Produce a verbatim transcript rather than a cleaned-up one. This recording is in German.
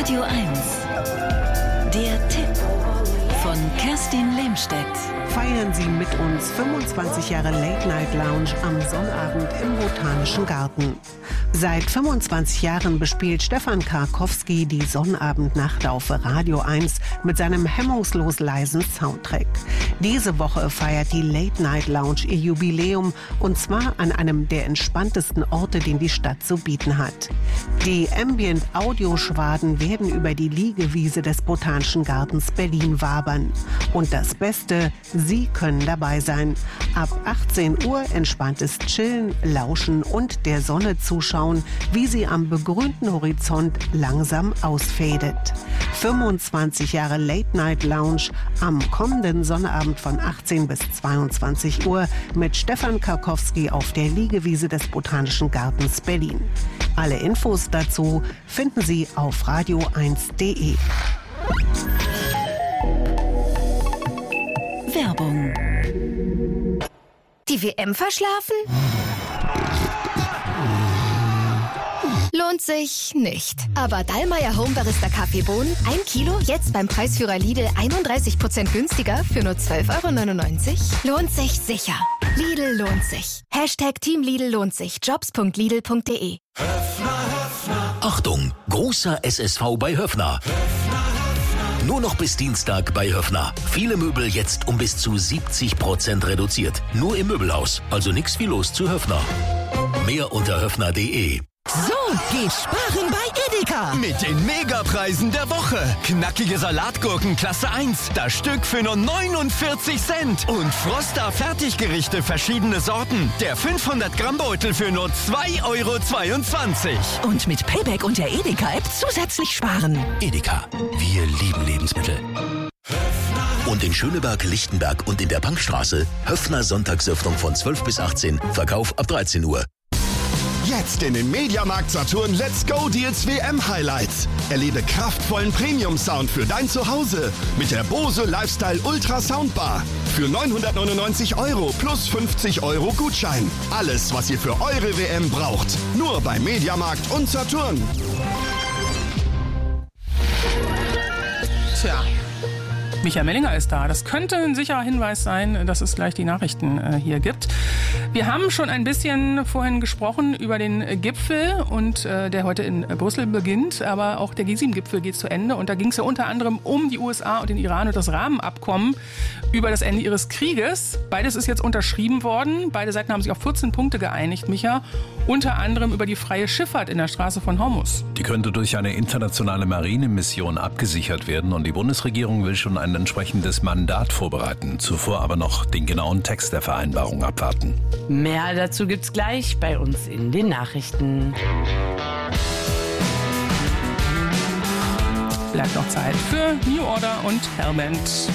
Radio eins. Der Tipp von Kerstin Lehmstedt. Feiern Sie mit uns fünfundzwanzig Jahre Late Night Lounge am Sonnabend im Botanischen Garten. Seit fünfundzwanzig Jahren bespielt Stefan Karkowski die Sonnabendnacht auf Radio eins mit seinem hemmungslos leisen Soundtrack. Diese Woche feiert die Late Night Lounge ihr Jubiläum, und zwar an einem der entspanntesten Orte, den die Stadt zu bieten hat. Die Ambient-Audioschwaden werden über die Liegewiese des Botanischen Gartens Berlin wabern. Und das Beste, Sie können dabei sein. Ab achtzehn Uhr entspanntes Chillen, Lauschen und der Sonne zuschauen, wie sie am begrünten Horizont langsam ausfadet. fünfundzwanzig Jahre Late Night Lounge am kommenden Sonnabend von achtzehn bis zweiundzwanzig Uhr mit Stefan Karkowski auf der Liegewiese des Botanischen Gartens Berlin. Alle Infos dazu finden Sie auf radio eins punkt de. Werbung. Die W M verschlafen? Lohnt sich nicht. Aber Dallmayr Home Barista Kaffeebohnen, ein Kilo, jetzt beim Preisführer Lidl einunddreißig Prozent günstiger für nur zwölf Euro neunundneunzig. Lohnt sich sicher. Lidl lohnt sich. Hashtag Team Lidl lohnt sich. jobs punkt lidl punkt de. Achtung, großer S S V bei Höffner. Nur noch bis Dienstag bei Höffner. Viele Möbel jetzt um bis zu siebzig Prozent reduziert. Nur im Möbelhaus. Also nix wie los zu Höffner. Mehr unter höffner punkt de. So geht Sparen bei Edeka. Mit den Megapreisen der Woche. Knackige Salatgurken Klasse eins. Das Stück für nur neunundvierzig Cent. Und Froster Fertiggerichte verschiedene Sorten. Der fünfhundert Gramm Beutel für nur zwei Euro zweiundzwanzig. Und mit Payback und der Edeka-App zusätzlich sparen. Edeka. Wir lieben Lebensmittel. Und in Schöneberg, Lichtenberg und in der Bankstraße Höffner Sonntagsöffnung von zwölf bis achtzehn. Verkauf ab dreizehn Uhr. Jetzt in den Mediamarkt Saturn Let's Go Deals W M Highlights. Erlebe kraftvollen Premium-Sound für dein Zuhause mit der Bose Lifestyle Ultra Soundbar. Für neunhundertneunundneunzig Euro plus fünfzig Euro Gutschein. Alles, was ihr für eure W M braucht. Nur bei Mediamarkt und Saturn. Tja. Michael Mellinger ist da. Das könnte ein sicherer Hinweis sein, dass es gleich die Nachrichten äh, hier gibt. Wir haben schon ein bisschen vorhin gesprochen über den Gipfel, und äh, der heute in Brüssel beginnt. Aber auch der G sieben Gipfel geht zu Ende. Und da ging es ja unter anderem um die U S A und den Iran und das Rahmenabkommen über das Ende ihres Krieges. Beides ist jetzt unterschrieben worden. Beide Seiten haben sich auf vierzehn Punkte geeinigt, Micha. Unter anderem über die freie Schifffahrt in der Straße von Hormuz. Die könnte durch eine internationale Marinemission abgesichert werden. Und die Bundesregierung will schon ein entsprechendes Mandat vorbereiten. Zuvor aber noch den genauen Text der Vereinbarung abwarten. Mehr dazu gibt's gleich bei uns in den Nachrichten. Bleibt noch Zeit für New Order und Hellbent.